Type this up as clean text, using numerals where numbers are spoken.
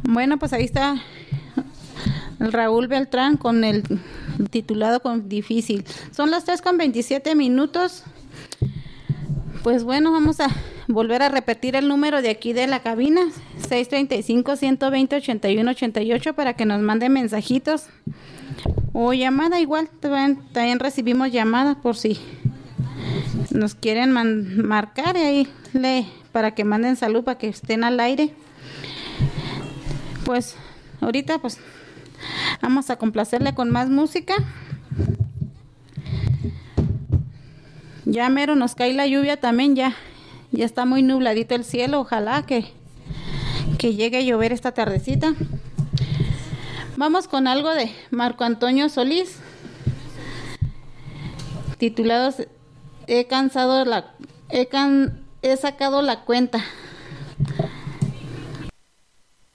Bueno, pues ahí está el Raúl Beltrán con el titulado con Difícil. Son las 3:27. Pues bueno, vamos a volver a repetir el número de aquí de la cabina, 635-120-8188, para que nos manden mensajitos o llamada. Igual también recibimos llamadas por si nos quieren marcar ahí para que manden salud, para que estén al aire. Pues ahorita pues vamos a complacerle con más música. Ya mero nos cae la lluvia también, ya está muy nubladito el cielo. Ojalá que llegue a llover esta tardecita. Vamos con algo de Marco Antonio Solís, titulado He sacado la cuenta.